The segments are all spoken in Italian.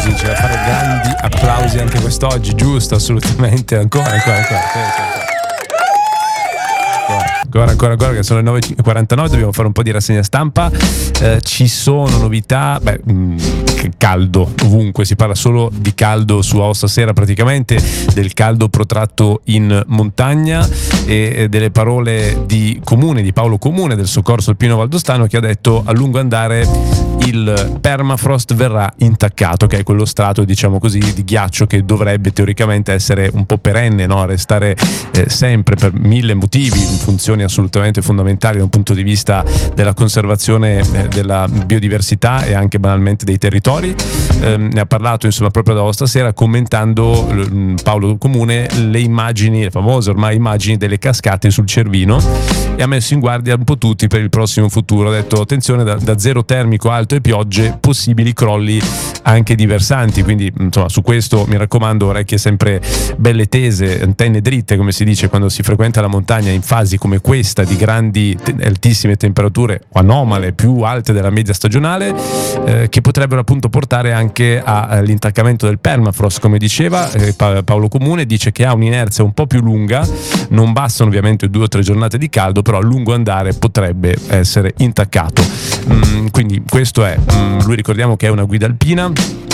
applausi, c'è da fare grandi applausi anche quest'oggi, giusto? Assolutamente, ancora. Ancora che sono le 9:49, dobbiamo fare un po' di rassegna stampa. Ci sono novità, caldo ovunque, si parla solo di caldo su Aosta Sera, praticamente del caldo protratto in montagna, e delle parole di Paolo Comune del Soccorso Alpino Valdostano, che ha detto: a lungo andare il permafrost verrà intaccato, che è quello strato, diciamo così, di ghiaccio che dovrebbe teoricamente essere un po' perenne, no? Restare sempre, per mille motivi, funzioni assolutamente fondamentali da un punto di vista della conservazione della biodiversità e anche banalmente dei territori. Ne ha parlato insomma proprio da Aosta Sera, commentando Paolo Comune le immagini, le famose ormai immagini delle cascate sul Cervino, e ha messo in guardia un po' tutti per il prossimo futuro. Ha detto: attenzione, da zero termico alto e piogge, possibili crolli anche di versanti, quindi insomma su questo mi raccomando, orecchie sempre belle tese, antenne dritte, come si dice quando si frequenta la montagna in fasi come questa di grandi altissime temperature o anomale, più alte della media stagionale, che potrebbero appunto portare anche all'intaccamento del permafrost, come diceva Paolo Comune. Dice che ha un'inerzia un po' più lunga, non bastano ovviamente 2 o 3 giornate di caldo, però a lungo andare potrebbe essere intaccato. Quindi questo è, lui ricordiamo che è una guida alpina,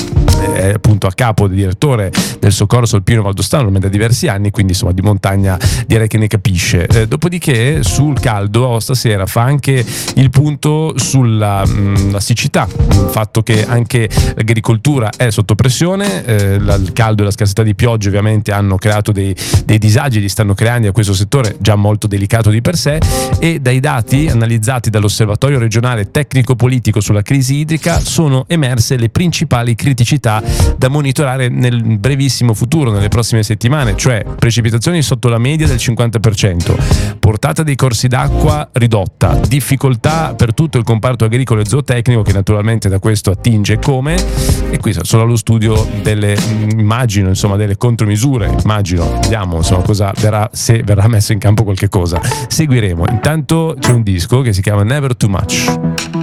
è appunto a capo del direttore del Soccorso Alpino Valdostano ormai da diversi anni, quindi insomma di montagna direi che ne capisce. Dopodiché sul caldo Aosta Sera fa anche il punto sulla la siccità, il fatto che anche l'agricoltura è sotto pressione, il caldo e la scarsità di piogge ovviamente hanno creato dei disagi, li stanno creando a questo settore già molto delicato di per sé, e dai dati analizzati dall'Osservatorio regionale tecnico-politico sulla crisi idrica sono emerse le principali criticità da monitorare nel brevissimo futuro, nelle prossime settimane, cioè precipitazioni sotto la media del 50%, portata dei corsi d'acqua ridotta, difficoltà per tutto il comparto agricolo e zootecnico, che naturalmente da questo attinge come, e qui sono allo studio delle delle contromisure, vediamo insomma cosa verrà, se verrà messo in campo qualche cosa, seguiremo. Intanto c'è un disco che si chiama Never Too Much.